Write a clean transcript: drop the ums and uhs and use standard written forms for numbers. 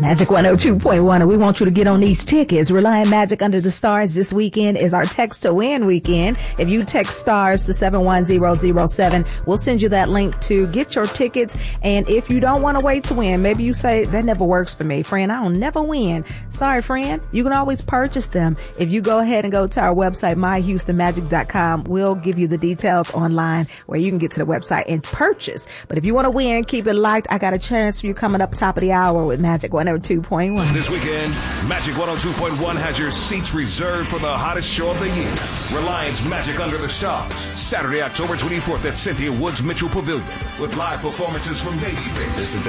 Magic 102.1, and we want you to get on these tickets. Reliant Magic Under the Stars this weekend is our text to win weekend. If you text stars to 71007, we'll send you that link to get your tickets. And if you don't want to wait to win, maybe you say, that never works for me, friend. I don't never win. Sorry, friend. You can always purchase them. If you go ahead and go to our website, myhoustonmagic.com, we'll give you the details online where you can get to the website and purchase. But if you want to win, keep it locked. I got a chance for you coming up top of the hour with Magic 102.1. This weekend, Magic 102.1 has your seats reserved for the hottest show of the year. Reliance Magic Under the Stars, Saturday, October 24th at Cynthia Woods Mitchell Pavilion, with live performances from Babyface,